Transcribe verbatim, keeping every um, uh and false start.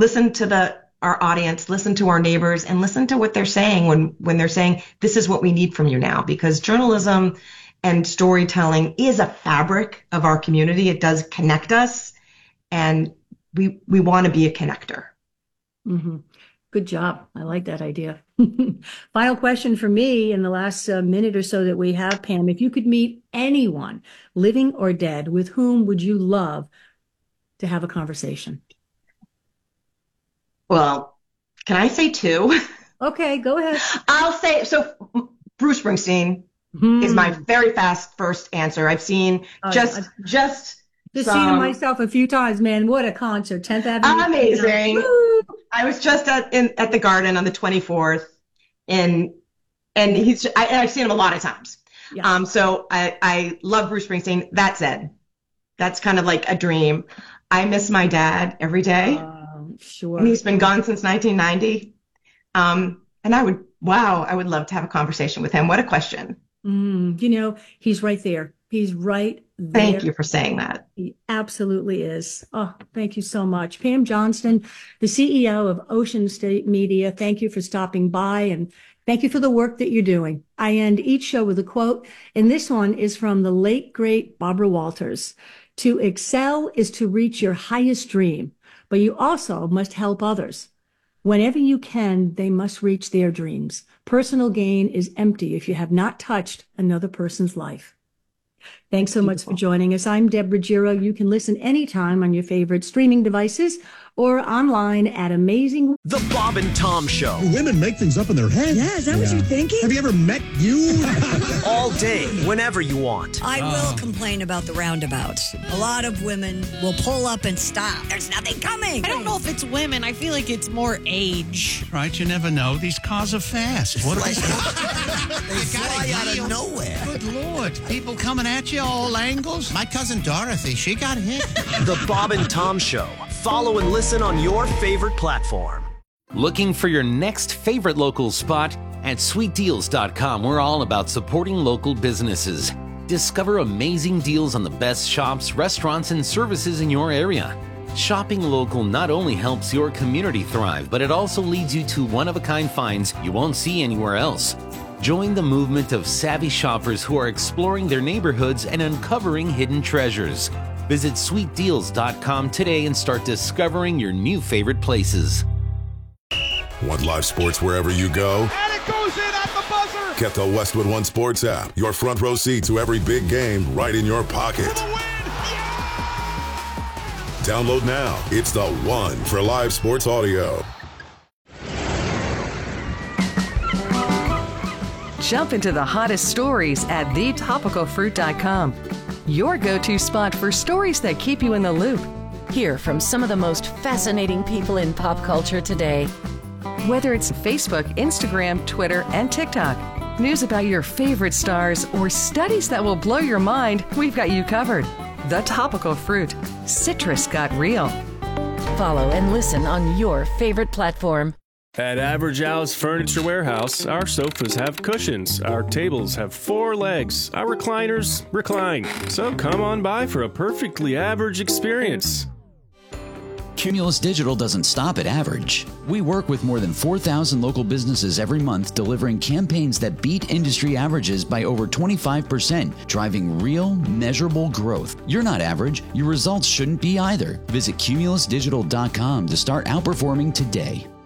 listen to the our audience, listen to our neighbors, and listen to what they're saying when when they're saying this is what we need from you now. Because journalism and storytelling is a fabric of our community. It does connect us, and we we want to be a connector. Mm-hmm. Good job. I like that idea. Final question for me in the last uh, minute or so that we have, Pam. If you could meet anyone, living or dead, with whom would you love to have a conversation? Well, can I say two? Okay, go ahead. I'll say, so Bruce Springsteen Hmm. is my very fast first answer. I've seen Oh, just, I've just just seen some him myself a few times, man. What a concert. tenth Avenue. amazing. Woo! I was just at in, at the Garden on the twenty-fourth, and and he's I, I've seen him a lot of times. Yeah. Um, so I I love Bruce Springsteen. That said, that's kind of like a dream. I miss my dad every day, Um, sure. and he's been gone since nineteen ninety. Um, and I would wow, I would love to have a conversation with him. What a question. Mm, you know, he's right there. He's right there. Thank you for saying that. He absolutely is. Oh, thank you so much. Pam Johnston, the C E O of Ocean State Media. Thank you for stopping by, and thank you for the work that you're doing. I end each show with a quote, and this one is from the late, great Barbara Walters. To excel is to reach your highest dream, but you also must help others. Whenever you can, they must reach their dreams. Personal gain is empty if you have not touched another person's life. Thanks so much for joining us. I'm Deborah Giro. You can listen anytime on your favorite streaming devices or online at Amazing. The Bob and Tom Show. Women make things up in their head. Yeah, is that what you're thinking? Have you ever met you? All day, whenever you want. I will complain about the roundabouts. A lot of women will pull up and stop. There's nothing coming. I don't know if it's women. I feel like it's more age. Right, you never know. These cars are fast. What They I fly gotta out deal. of nowhere. Good Lord. People coming at you all angles. My cousin Dorothy, she got hit. The Bob and Tom Show. Follow and listen on your favorite platform. Looking for your next favorite local spot? At sweet deals dot com, we're all about supporting local businesses. Discover amazing deals on the best shops, restaurants, and services in your area. Shopping local not only helps your community thrive, but it also leads you to one-of-a-kind finds you won't see anywhere else. Join the movement of savvy shoppers who are exploring their neighborhoods and uncovering hidden treasures. Visit sweet deals dot com today and start discovering your new favorite places. Want live sports wherever you go? And it goes in at the buzzer! Get the Westwood One Sports app. Your front row seat to every big game right in your pocket. For the win! Yeah! Download now. It's the one for live sports audio. Jump into the hottest stories at the topical fruit dot com. Your go-to spot for stories that keep you in the loop. Hear from some of the most fascinating people in pop culture today. Whether it's Facebook, Instagram, Twitter, and TikTok, news about your favorite stars, or studies that will blow your mind, we've got you covered. The Topical Fruit. Citrus got real. Follow and listen on your favorite platform. At Average Al's Furniture Warehouse, our sofas have cushions, our tables have four legs, our recliners recline. So come on by for a perfectly average experience. Cumulus Digital doesn't stop at average. We work with more than four thousand local businesses every month, delivering campaigns that beat industry averages by over twenty-five percent, driving real, measurable growth. You're not average. Your results shouldn't be either. Visit cumulus digital dot com to start outperforming today.